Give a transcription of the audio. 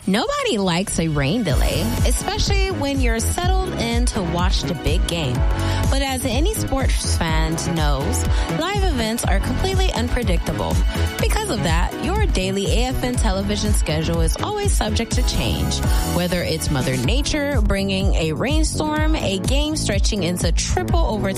Nobody likes a rain delay, especially when you're settled in to watch the big game. But as any sports fan knows, live events are completely unpredictable. Because of that, your daily AFN television schedule is always subject to change. Whether it's Mother Nature bringing a rainstorm, a game stretching into triple overtime,